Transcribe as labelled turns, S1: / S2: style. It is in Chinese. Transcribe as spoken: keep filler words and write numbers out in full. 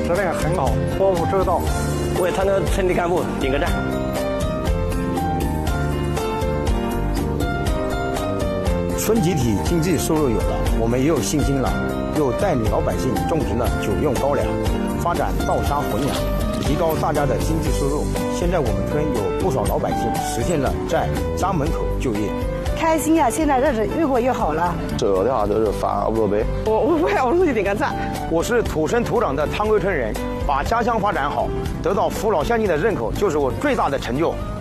S1: 责任很好，服务周到，
S2: 为汤沟村的干部点个赞。
S3: 村集体经济收入有了，我们也有信心了，又带领老百姓种植了久用高粱，发展稻沙混养，提高大家的经济收入。现在我们村有不少老百姓实现了在家门口就业。
S4: 开心呀、啊！现在日子越过越好了。
S5: 这的话都是发乌龟。
S6: 我我为我自己点个赞。
S3: 我是土生土长的汤沟村人，把家乡发展好，得到父老乡亲的认可，就是我最大的成就。